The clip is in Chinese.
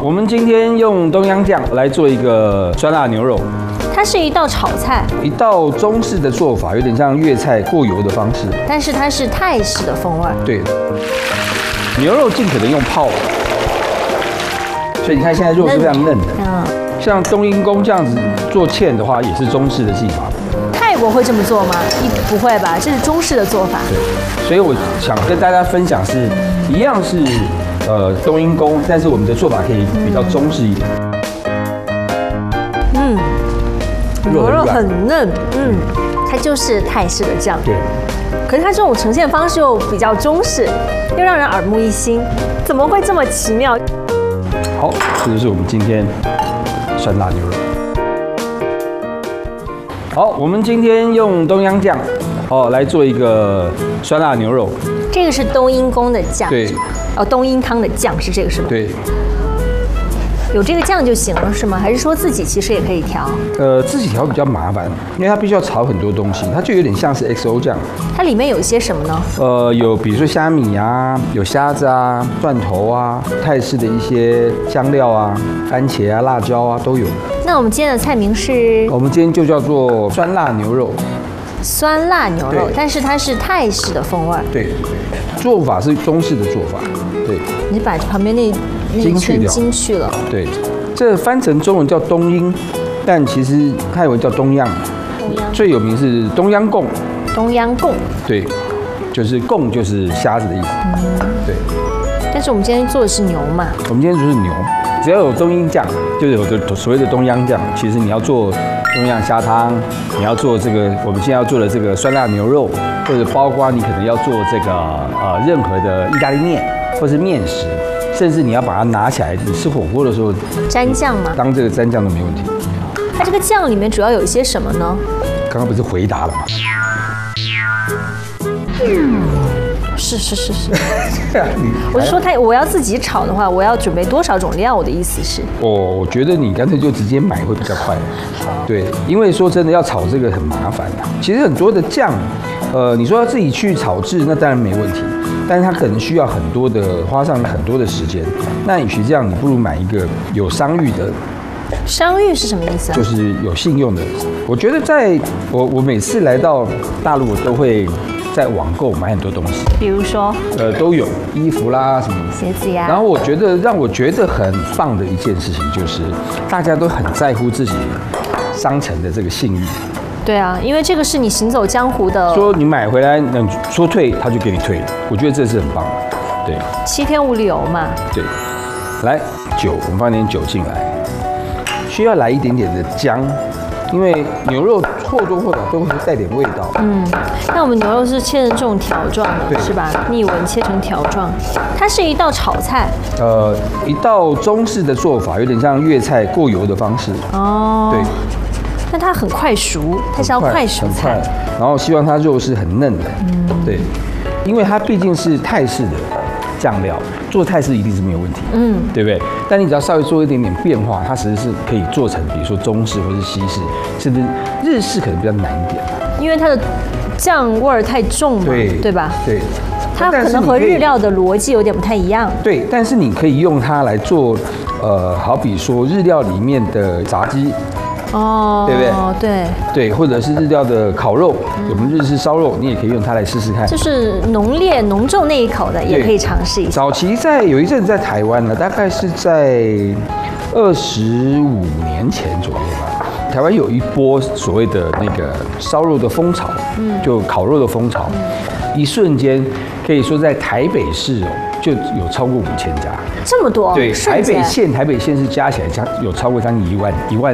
我们今天用东阳酱来做一个酸辣牛肉， 它是一道炒菜， 一道中式的做法，有点像粤菜过油的方式， 但是它是泰式的风味。 对，牛肉尽可能用泡的，所以你看现在肉是非常嫩的。像冬阴功这样子做芡的话，也是中式的技法。 泰国会这么做吗？不会吧，这是中式的做法。 对，所以我想跟大家分享是，一样是冬阴功，但是我们的做法可以比较中式一点。 牛肉很嫩，它就是泰式的酱。 对。 可是它这种呈现方式又比较中式，又让人耳目一新，怎么会这么奇妙？ 好，这就是我们今天酸辣牛肉。好，我们今天用东阳酱来做一个酸辣牛肉。 这个是冬阴功的酱， 对， 冬阴汤的酱是这个是吗？ 对。 有这个酱就行了是吗？还是说自己其实也可以调？ 自己调比较麻烦，因为它必须要炒很多东西，它就有点像是 XO 酱。 它里面有一些什么呢？ 有比如说虾米啊，有虾子啊，蒜头啊，泰式的一些香料啊，番茄啊，辣椒啊都有。 那我们今天的菜名是？ 我们今天就叫做酸辣牛肉。 酸辣牛肉，但是它是泰式的风味。 对，做法是中式的做法。对， 你把旁边那一圈筋去了。 对，这翻成中文叫冬阴，但其实泰文叫东阳。最有名是东阳贡。 东阳贡。对， 就是贡就是虾子的意思。对。 但是我们今天做的是牛嘛？ 我们今天就是牛，只要有冬阴酱，就有所谓的东阳酱。其实你要做东阳虾汤，你要做这个我们现在要做的这个酸辣牛肉，或者包括你可能要做这个任何的意大利面或是面食，甚至你要把它拿起来，你吃火锅的时候沾酱吗？ 当这个沾酱都没问题。 它这个酱里面主要有一些什么呢？ 刚刚不是回答了吗？ 是。我是说我要自己炒的话，我要准备多少种料？我的意思是， 我觉得你干脆就直接买会比较快。对，因为说真的，要炒这个很麻烦的。其实很多的酱，你说要自己去炒制，那当然没问题，但是它可能需要花上很多的时间。那与其这样，你不如买一个有商誉的。 商誉是什么意思啊？ 就是有信用的。我觉得我每次来到大陆，我都会在网购买很多东西， 比如说都有衣服啦什么鞋子呀。 然后让我觉得很棒的一件事情就是，大家都很在乎自己商城的这个信誉。 对啊，因为这个是你行走江湖的。 说你买回来，你说退他就给你退了，我觉得这是很棒的。对 ，7天无理由嘛。对， 来酒，我们放点酒进来。需要来一点点的姜，因为牛肉或多或少都会带点味道。 那我们牛肉是切成这种条状的，是吧？逆纹切成条状，它是一道炒菜。 一道中式的做法，有点像粤菜过油的方式。对。 但它很快熟，它是要快熟菜。 然后希望它肉是很嫩的。对，因为它毕竟是泰式的酱料，做泰式一定是没有问题，对不对？但你只要稍微做一点点变化，它其实是可以做成，比如说中式或是西式，甚至日式可能比较难一点。因为它的酱味儿太重嘛，对吧？ 对， 它可能和日料的逻辑有点不太一样。对， 但是你可以用它来做，好比说日料里面的炸鸡。对不对？对，或者是日料的烤肉，我们日式烧肉，你也可以用它来试试看。 就是浓烈浓重那一口的，也可以尝试一下。 早期有一阵子在台湾呢，大概是在25年前左右吧。台湾有一波所谓的那个烧肉的风潮，就烤肉的风潮，一瞬间可以说在台北市就有超过5000家。 这么多？ 对，台北县是加起来有超过将近1万